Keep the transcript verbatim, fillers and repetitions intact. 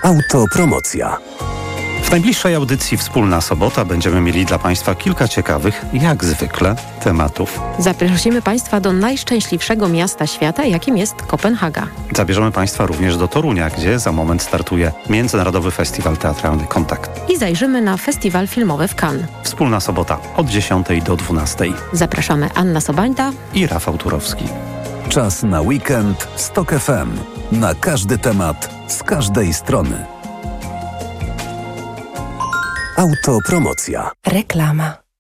Autopromocja. W najbliższej audycji Wspólna Sobota będziemy mieli dla Państwa kilka ciekawych, jak zwykle, tematów. Zaprosimy Państwa do najszczęśliwszego miasta świata, jakim jest Kopenhaga. Zabierzemy Państwa również do Torunia, gdzie za moment startuje Międzynarodowy Festiwal Teatralny Kontakt. I zajrzymy na festiwal filmowy w Cannes. Wspólna Sobota od dziesiątej do dwunastej. Zapraszamy Anna Sobańda i Rafał Turowski. Czas na weekend z TOK F M. Na każdy temat, z każdej strony. Autopromocja. Reklama.